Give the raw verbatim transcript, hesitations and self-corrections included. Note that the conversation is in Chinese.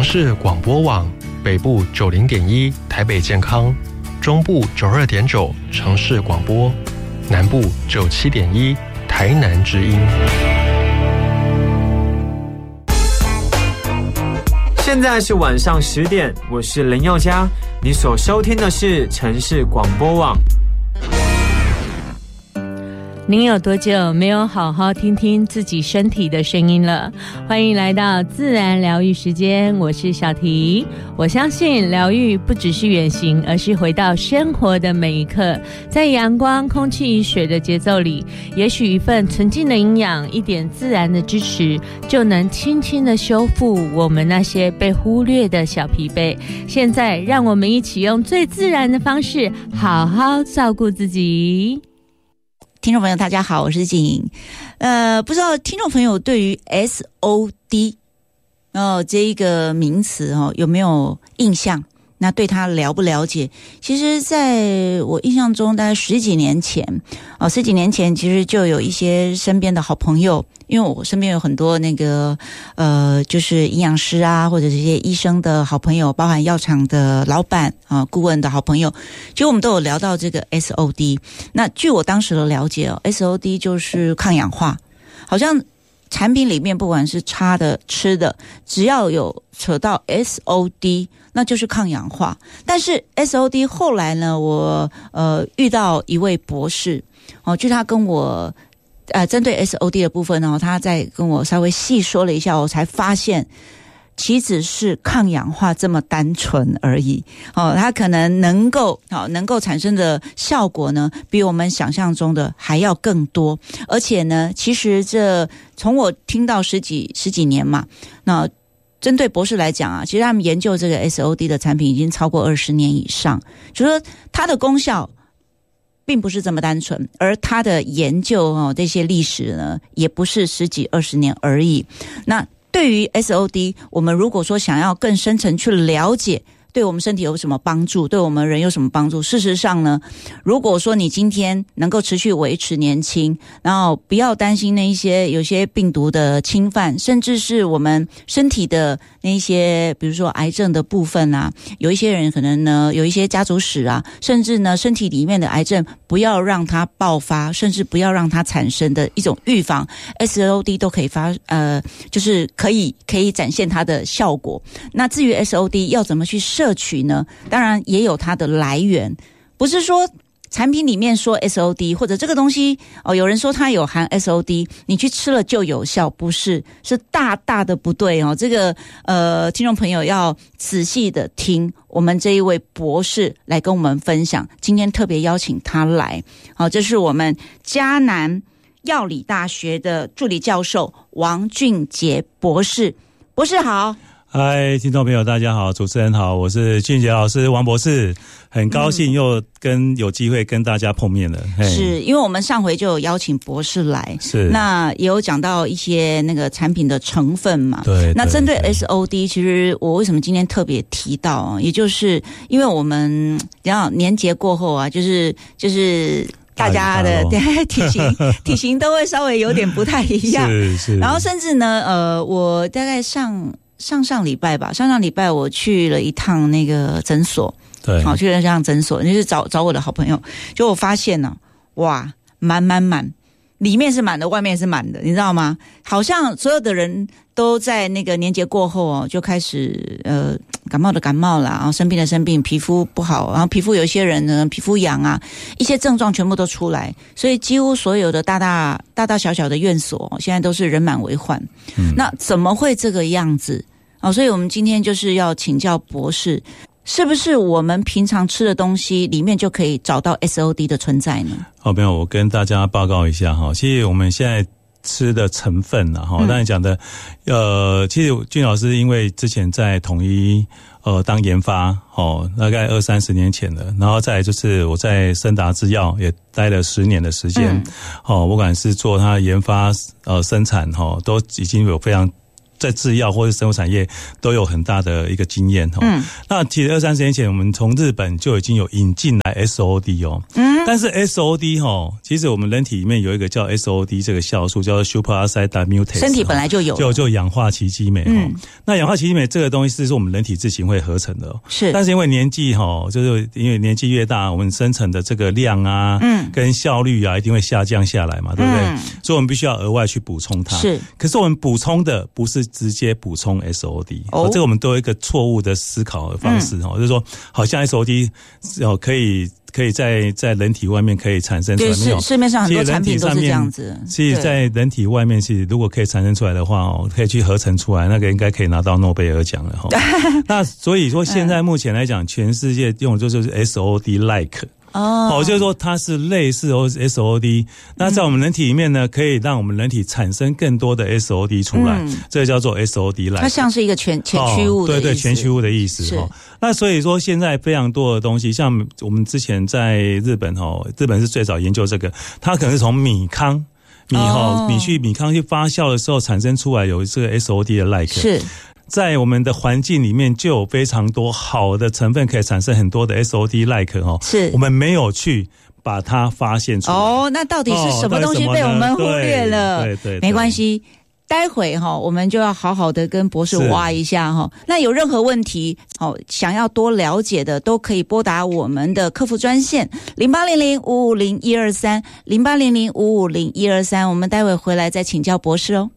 市广播网，北部九零点一台北健康，中部九二点九城市广播，南部九七点一台南之音。 现在是晚上十点，我是林宥嘉，你所收听的是城市广播网。 您有多久没有好好听听自己身体的声音了？欢迎来到自然疗愈时间，我是小提。我相信疗愈不只是远行，而是回到生活的每一刻，在阳光、空气、水的节奏里，也许一份纯净的营养，一点自然的支持，就能轻轻的修复我们那些被忽略的小疲惫。现在让我们一起用最自然的方式，好好照顾自己。 听众朋友大家好，我是静莹。呃，不知道听众朋友对于 S O D 哦这一个名词哦有没有印象？那对他了不了解？其实在我印象中大概十几年前哦十几年前其实就有一些身边的好朋友，因为我身边有很多那个呃就是营养师啊，或者这些医生的好朋友，包含药厂的老板啊、顾问的好朋友，其实我们都有聊到这个 S O D。 那据我当时的了解哦 S O D 就是抗氧化，好像产品里面不管是擦的吃的，只要有扯到 S O D 那就是抗氧化。但是 S O D 后来呢，我呃遇到一位博士哦，据他跟我呃针对 S O D 的部分呢，他在跟我稍微细说了一下，我才发现岂止是抗氧化这么单纯而已哦，它可能能够哦能够产生的效果呢，比我们想象中的还要更多。而且呢，其实这从我听到十几十几年嘛，那针对博士来讲啊，其实他们研究这个 S O D 的产品已经超过二十年以上，就是说它的功效并不是这么单纯，而它的研究哦这些历史呢，也不是十几二十年而已。那对于 S O D， 我们如果说想要更深层去了解对我们身体有什么帮助，对我们人有什么帮助，事实上呢，如果说你今天能够持续维持年轻，然后不要担心那一些有些病毒的侵犯，甚至是我们身体的那一些比如说癌症的部分啊，有一些人可能呢有一些家族史啊，甚至呢身体里面的癌症不要让它爆发，甚至不要让它产生的一种预防， S O D 都可以发呃就是可以可以展现它的效果。那至于 S O D 要怎么去摄取呢？当然也有它的来源，不是说产品里面说 S O D 或者这个东西哦，有人说它有含 S O D， 你去吃了就有效，不是，是大大的不对哦。这个呃，听众朋友要仔细的听我们这一位博士来跟我们分享。今天特别邀请他来，好、哦，这是我们嘉南药理大学的助理教授王俊杰博士。博士好。 嗨，听众朋友大家好，主持人好，我是俊杰老师王博士，很高兴又跟有机会跟大家碰面了。嗯、 是因为我们上回就有邀请博士来， 是那也有讲到一些那个产品的成分嘛。 对， 那针对 S O D， 其实我为什么今天特别提到啊？也就是因为我们然后年节过后啊，就是就是大家的体型体型都会稍微有点不太一样， 是是。 然后甚至呢，呃，我大概上。上上礼拜吧，上上礼拜我去了一趟那个诊所， 对， 好去了一趟诊所，就是找找我的好朋友，就我发现呢、啊，哇，满满满，里面是满的，外面是满的，你知道吗？好像所有的人都在那个年节过后哦，就开始呃感冒的感冒啦，然后生病的生病，皮肤不好，然后皮肤有一些人呢皮肤痒啊，一些症状全部都出来，所以几乎所有的大大大大小小的院所现在都是人满为患。嗯、那怎么会这个样子？哦，所以我们今天就是要请教博士，是不是我们平常吃的东西里面就可以找到 S O D 的存在呢？ 好，朋友，我跟大家报告一下哈，其实我们现在吃的成分啊，哈，刚才讲的，呃，其实俊老师因为之前在统一呃当研发，哦，大概二三十年前了，然后再来就是我在森达制药也待了十年的时间，嗯、哦，不管是做它研发呃生产哈、哦，都已经有非常在制药或者生物产业都有很大的一个经验哦。嗯，那其实二三十年前，我们从日本就已经有引进来 S O D 哦。嗯，但是 S O D 哈，其实我们人体里面有一个叫 S O D 这个酵素，叫做 superoxide dismutase， 身体本来就有， 就就氧化奇迹酶哈。嗯，那氧化奇迹酶这个东西是我们人体自行会合成的， 是。 但是因为年纪哈，就是因为年纪越大，我们生成的这个量啊，嗯，跟效率啊，一定会下降下来嘛，对不对？嗯，所以我们必须要额外去补充它。 是。可是我们补充的不是直接补充 S O D， 哦，这个我们都有一个错误的思考的方式哦，嗯，就是说好像 S O D 哦可以可以在在人体外面可以产生出来，没有， 市面上很多产品都是这样子。 其实在人体外面，其实如果可以产生出来的话哦，可以去合成出来，那个应该可以拿到诺贝尔奖了哈。那所以说现在目前来讲，全世界用的就是 S O D like。哦，就是说它是类似 S O D， 那在我们人体里面呢，可以让我们人体产生更多的 S O D 出来，嗯，这个叫做 S O D like。 它像是一个全前驱物的意思，哦，对对， 前驱物的意思哈。那所以说现在非常多的东西，像我们之前在日本哈，日本是最早研究这个，它可能是从米糠。米哈，哦，米去米糠去发酵的时候产生出来有这个 S O D 的 like， 是。 在我们的环境里面就有非常多好的成分可以产生很多的 S O D like 哦，是我们没有去把它发现出来。 哦，那到底是什么东西被我们忽略了？ 对 对, 对， 没关系。待会哈，我们就要好好的跟博士挖一下哈。那有任何问题，哦，想要多了解的，都可以拨打我们的客服专线零八零零五五零一二三零八零零五五零一二三。我们待会回来再请教博士哦。